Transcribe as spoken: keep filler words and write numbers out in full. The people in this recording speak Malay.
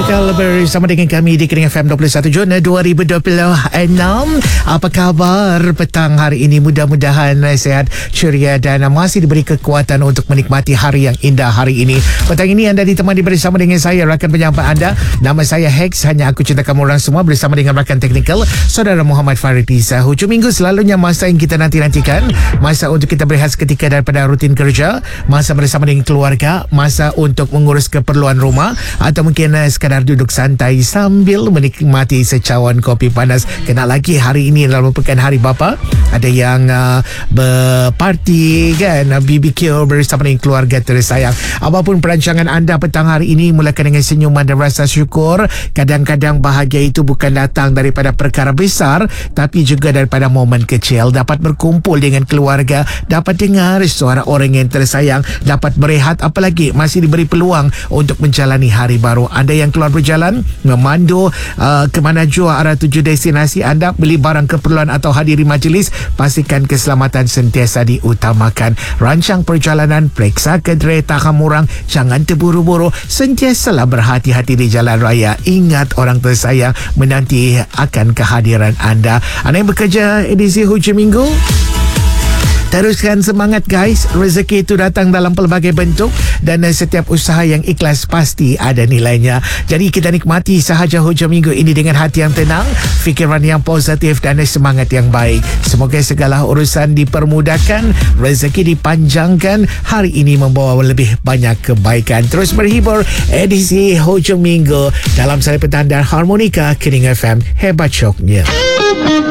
Technical bersama dengan kami di Kening F M dua puluh satu Jun dua ribu dua puluh enam. Apa khabar petang hari ini? Mudah-mudahan sehat, ceria dan masih diberi kekuatan untuk menikmati hari yang indah hari ini. Petang ini anda ditemani bersama dengan saya, rakan penyampai anda. Nama saya Hex, hanya aku cinta kamu orang semua, bersama dengan rakan teknikal Saudara Muhammad Faridisa. Hujung minggu selalunya masa yang kita nanti-nantikan, masa untuk kita berehat seketika daripada rutin kerja, masa bersama dengan keluarga, masa untuk mengurus keperluan rumah, atau mungkin uh, sekadar duduk santai sambil menikmati secawan kopi panas. Kena lagi hari ini adalah merupakan hari bapa. Ada yang uh, berparti kan, B B Q bersama dengan keluarga tersayang. Apapun perancangan anda petang hari ini, mulakan dengan senyuman dan rasa syukur. Kadang-kadang bahagia itu bukan datang daripada perkara besar, tapi juga daripada momen kecil. Dapat berkumpul dengan keluarga, dapat dengar suara orang yang tersayang, dapat berehat, apalagi masih diberi peluang untuk menjalani hari baru. Anda yang keluar berjalan, memandu uh, ke mana jua arah tuju destinasi anda, beli barang keperluan atau hadiri majlis, pastikan keselamatan sentiasa diutamakan. Rancang perjalanan, periksa kereta kamu orang, jangan terburu-buru, sentiasalah berhati-hati di jalan raya. Ingat orang tersayang menanti akan kehadiran anda. Anda yang bekerja edisi hujung minggu, teruskan semangat guys. Rezeki itu datang dalam pelbagai bentuk, dan setiap usaha yang ikhlas pasti ada nilainya. Jadi kita nikmati sahaja hujung minggu ini dengan hati yang tenang, fikiran yang positif dan semangat yang baik. Semoga segala urusan dipermudahkan, rezeki dipanjangkan, hari ini membawa lebih banyak kebaikan. Terus berhibur edisi hujung minggu dalam Sari Petang dan Harmonika Kening F M. Hebat syoknya.